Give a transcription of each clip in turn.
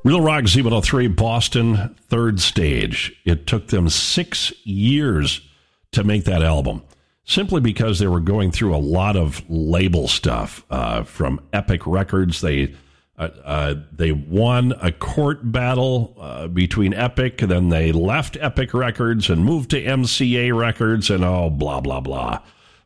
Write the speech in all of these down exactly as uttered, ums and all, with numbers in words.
Real Rock Z one oh three, Boston, third stage. It took them six years to make that album, simply because they were going through a lot of label stuff uh, from Epic Records. They uh, uh, they won a court battle uh, between Epic, and then they left Epic Records and moved to M C A Records, and oh, blah, blah, blah.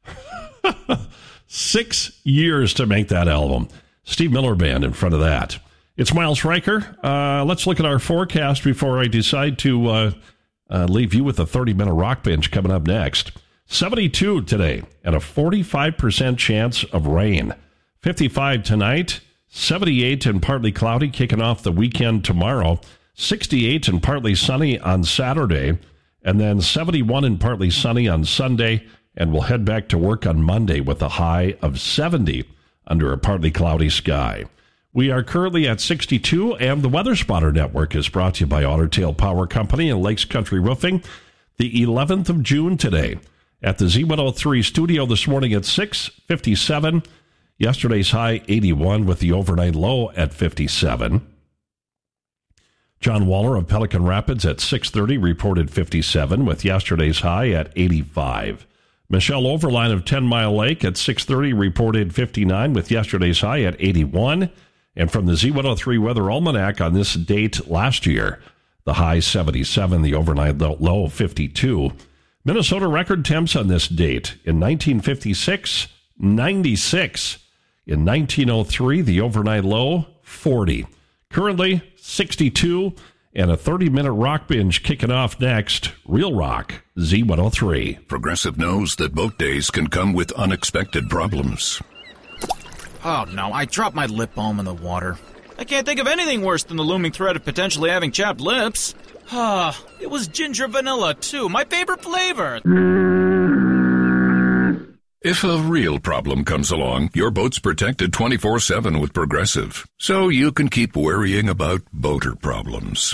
Six years to make that album. Steve Miller Band in front of that. It's Miles Riker. Uh, let's look at our forecast before I decide to uh, uh, leave you with a thirty-minute rock bench coming up next. seventy-two today and a forty-five percent chance of rain. fifty-five tonight, seventy-eight and partly cloudy kicking off the weekend tomorrow. sixty-eight and partly sunny on Saturday, and then seventy-one and partly sunny on Sunday, and we'll head back to work on Monday with a high of seventy under a partly cloudy sky. We are currently at sixty-two, and the Weather Spotter Network is brought to you by Otter Tail Power Company and Lakes Country Roofing. The eleventh of June today at the Z one oh three studio this morning at six fifty-seven. Yesterday's high eighty-one with the overnight low at fifty-seven. John Waller of Pelican Rapids at six thirty reported fifty-seven with yesterday's high at eighty-five. Michelle Overline of Ten Mile Lake at six thirty reported fifty-nine with yesterday's high at eighty-one. And from the Z one oh three Weather Almanac on this date last year, the high seventy-seven, the overnight low fifty-two. Minnesota record temps on this date in nineteen fifty-six, ninety-six. In nineteen oh three, the overnight low, forty. Currently, sixty-two, and a thirty-minute rock binge kicking off next. Real Rock, Z one oh three. Progressive knows that boat days can come with unexpected problems. Oh, no, I dropped my lip balm in the water. I can't think of anything worse than the looming threat of potentially having chapped lips. Ah, it was ginger vanilla, too, my favorite flavor. If a real problem comes along, your boat's protected twenty-four seven with Progressive, so you can keep worrying about boater problems.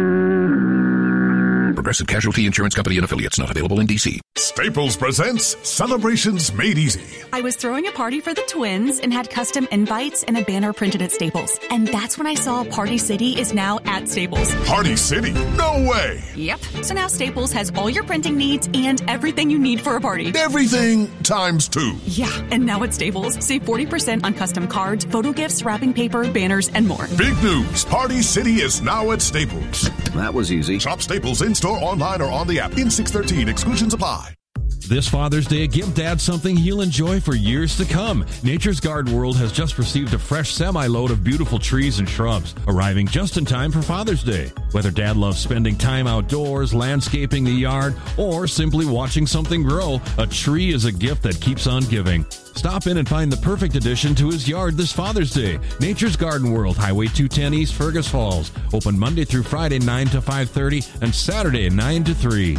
Progressive Casualty Insurance Company and Affiliates, not available in D C. Staples presents Celebrations Made Easy. I was throwing a party for the twins and had custom invites and a banner printed at Staples. And that's when I saw Party City is now at Staples. Party City? No way! Yep. So now Staples has all your printing needs and everything you need for a party. Everything times two. Yeah, and now at Staples, save forty percent on custom cards, photo gifts, wrapping paper, banners, and more. Big news! Party City is now at Staples. That was easy. Shop Staples in-store, online, or on the app. In six thirteen, exclusions apply. This Father's Day, give Dad something he'll enjoy for years to come. Nature's Garden World has just received a fresh semi-load of beautiful trees and shrubs, arriving just in time for Father's Day. Whether Dad loves spending time outdoors, landscaping the yard, or simply watching something grow, a tree is a gift that keeps on giving. Stop in and find the perfect addition to his yard this Father's Day. Nature's Garden World, Highway two ten East, Fergus Falls. Open Monday through Friday, nine to five thirty, and Saturday, nine to three.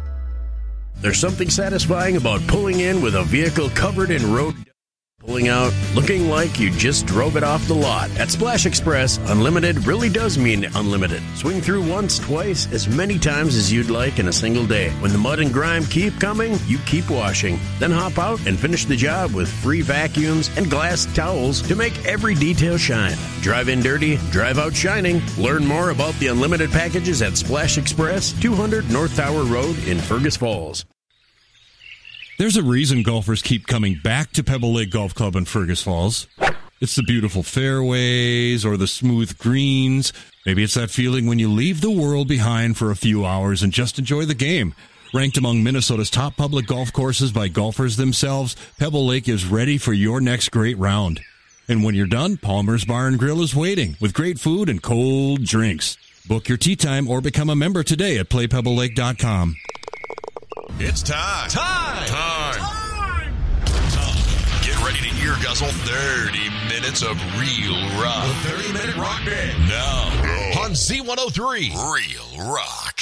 There's something satisfying about pulling in with a vehicle covered in road, pulling out looking like you just drove it off the lot. At Splash Express, unlimited really does mean unlimited. Swing through once, twice, as many times as you'd like in a single day. When the mud and grime keep coming, you keep washing. Then hop out and finish the job with free vacuums and glass towels to make every detail shine. Drive in dirty, drive out shining. Learn more about the unlimited packages at Splash Express, two hundred North Tower Road in Fergus Falls. There's a reason golfers keep coming back to Pebble Lake Golf Club in Fergus Falls. It's the beautiful fairways or the smooth greens. Maybe it's that feeling when you leave the world behind for a few hours and just enjoy the game. Ranked among Minnesota's top public golf courses by golfers themselves, Pebble Lake is ready for your next great round. And when you're done, Palmer's Bar and Grill is waiting with great food and cold drinks. Book your tee time or become a member today at play pebble lake dot com. It's time. Time. Time. Time. Time. Get ready to ear guzzle thirty minutes of real rock. The thirty-minute rock band. Now, on Z one oh three, Real Rock.